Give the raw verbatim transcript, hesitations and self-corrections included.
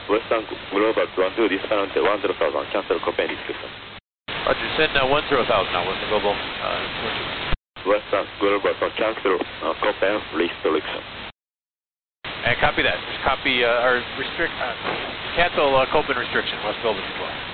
Western Global one two, this final one zero thousand, cancel Copen restriction. Roger, send uh, one zero thousand now, Western Global. Uh, Western Global, cancel uh, Copen restriction. And copy that. Just copy uh, or restrict, uh, cancel uh, Copen restriction, Western Global.